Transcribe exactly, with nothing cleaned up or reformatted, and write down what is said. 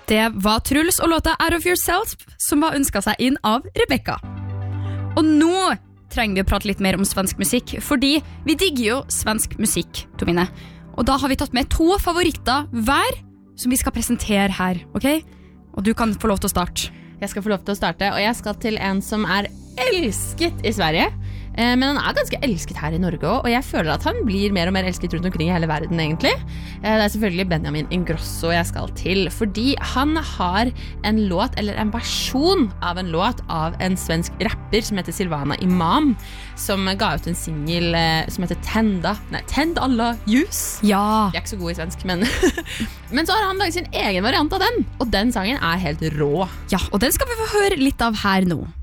Det var Truls og låta Out of Yourself som var ønsket seg inn av Rebecca. Og nå trenger vi å prate litt mer om svensk musikk, fordi vi digger jo svensk musikk, Tomine. Og da har vi tatt med to favoritter hver som vi skal presentere her, ok? Og du kan få lov til å starte. Jeg skal få lov til å starte, og jeg skal til en som er elsket i Sverige. Men han er ganske elsket her i Norge også, og jeg føler at han blir mer og mer elsket rundt omkring i hele verden egentlig. Det er selvfølgelig Benjamin Ingrosso jeg skal til, fordi han har en låt, eller en versjon av en låt av en svensk rapper som heter Silvana Imam, som ga ut en single som heter Tända, nei, Tänd alla ljus. Ja. Jeg er ikke så god i svensk, men, men så har han laget sin egen variant av den, og den sangen er helt rå. Ja, og den skal vi få høre litt av her nå.